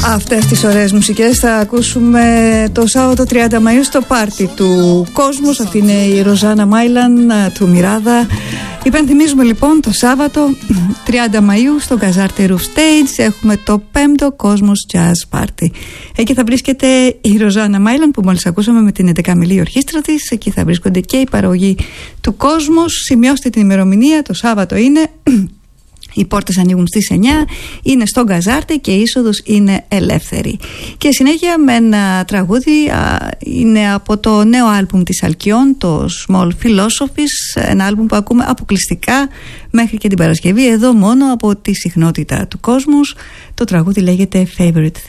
Αυτές τις ωραίες μουσικές θα ακούσουμε το Σάββατο 30 Μαΐου στο πάρτι του Κόσμος. Αυτή είναι η Ροζάνα Μάιλαν του Μιράδα. Υπενθυμίζουμε λοιπόν το Σάββατο 30 Μαΐου στο Gazarte Roof Stage έχουμε το 5ο Κόσμος Jazz Party. Εκεί θα βρίσκεται η Ροζάνα Μάιλαν που μόλις ακούσαμε με την 11μηλή ορχήστρα της. Εκεί θα βρίσκονται και η παραγωγή του Κόσμος. Σημειώστε την ημερομηνία, το Σάββατο είναι. Οι πόρτες ανοίγουν στις 9, είναι στο Gazarte και η είσοδος είναι ελεύθερη. Και συνέχεια με ένα τραγούδι, είναι από το νέο άλμπουμ της Αλκιών, το Small Philosophies, ένα άλμπουμ που ακούμε αποκλειστικά μέχρι και την Παρασκευή, εδώ μόνο από τη συχνότητα του Κόσμου. Το τραγούδι λέγεται Favorite Thing.